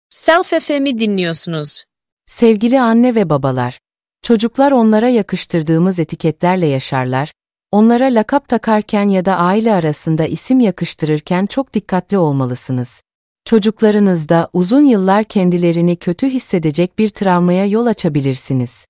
Self FM'i dinliyorsunuz. Sevgili anne ve babalar, çocuklar onlara yakıştırdığımız etiketlerle yaşarlar, onlara lakap takarken ya da aile arasında isim yakıştırırken çok dikkatli olmalısınız. Çocuklarınızda uzun yıllar kendilerini kötü hissedecek bir travmaya yol açabilirsiniz.